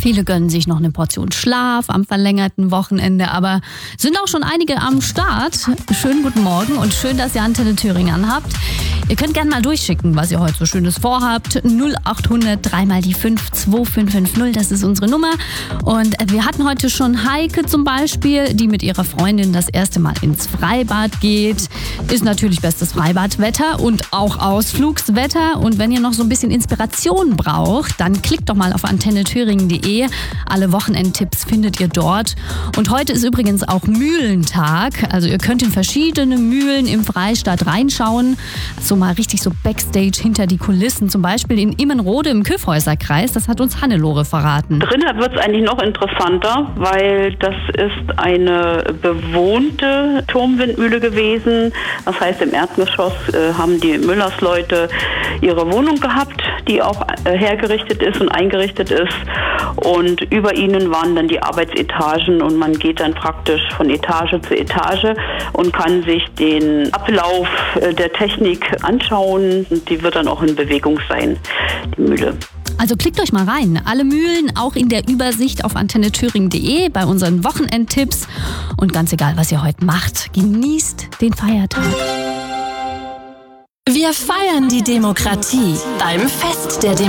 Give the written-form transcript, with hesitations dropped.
Viele gönnen sich noch eine Portion Schlaf am verlängerten Wochenende, aber sind auch schon einige am Start. Schönen guten Morgen und schön, dass ihr Antenne Thüringen anhabt. Ihr könnt gerne mal durchschicken, was ihr heute so Schönes vorhabt. 0800 3 mal die 5 2550, das ist unsere Nummer. Und wir hatten heute schon Heike zum Beispiel, die mit ihrer Freundin das erste Mal ins Freibad geht. Ist natürlich bestes Freibadwetter und auch Ausflugswetter. Und wenn ihr noch so ein bisschen Inspiration braucht, dann klickt doch mal auf antennethüringen.de. Alle Wochenendtipps findet ihr dort. Und heute ist übrigens auch Mühlentag. Also ihr könnt in verschiedene Mühlen im Freistaat reinschauen. So mal richtig so Backstage hinter die Kulissen. Zum Beispiel in Immenrode im Kyffhäuserkreis. Das hat uns Hannelore verraten. Drinnen wird es eigentlich noch interessanter, weil das ist eine bewohnte Turmwindmühle gewesen. Das heißt, im Erdgeschoss haben die Müllersleute ihre Wohnung gehabt, die auch hergerichtet ist und eingerichtet ist. Und über ihnen waren dann die Arbeitsetagen und man geht dann praktisch von Etage zu Etage und kann sich den Ablauf der Technik anschauen. Und die wird dann auch in Bewegung sein, die Mühle. Also klickt euch mal rein. Alle Mühlen auch in der Übersicht auf antennethüringen.de bei unseren Wochenendtipps. Und ganz egal, was ihr heute macht, genießt den Feiertag. Wir feiern die Demokratie beim Fest der Demokratie.